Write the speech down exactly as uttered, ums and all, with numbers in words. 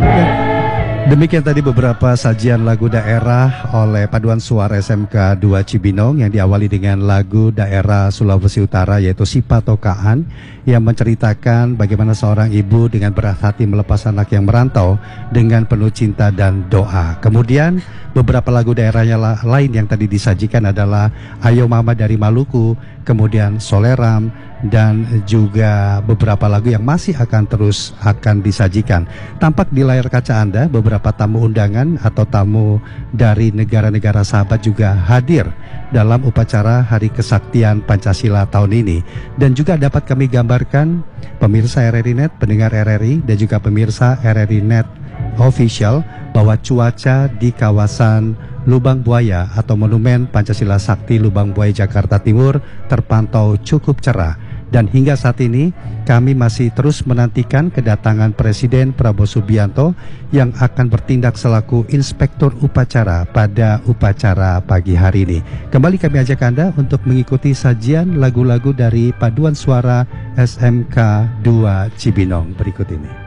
Ya, demikian tadi beberapa sajian lagu daerah oleh Paduan Suara S M K dua Cibinong yang diawali dengan lagu daerah Sulawesi Utara yaitu Sipatokaan yang menceritakan bagaimana seorang ibu dengan berat hati melepas anak yang merantau dengan penuh cinta dan doa. Kemudian beberapa lagu daerahnya lain yang tadi disajikan adalah Ayo Mama dari Maluku, kemudian Soleram, dan juga beberapa lagu yang masih akan terus akan disajikan. Tampak di layar kaca Anda beberapa tamu undangan atau tamu dari negara-negara sahabat juga hadir dalam upacara Hari Kesaktian Pancasila tahun ini. Dan juga dapat kami gambarkan pemirsa R R I Net, pendengar R R I, dan juga pemirsa R R I Net Official bahwa cuaca di kawasan Lubang Buaya atau Monumen Pancasila Sakti Lubang Buaya Jakarta Timur terpantau cukup cerah. Dan hingga saat ini kami masih terus menantikan kedatangan Presiden Prabowo Subianto yang akan bertindak selaku inspektur upacara pada upacara pagi hari ini. Kembali kami ajak Anda untuk mengikuti sajian lagu-lagu dari Paduan Suara S M K dua Cibinong berikut ini.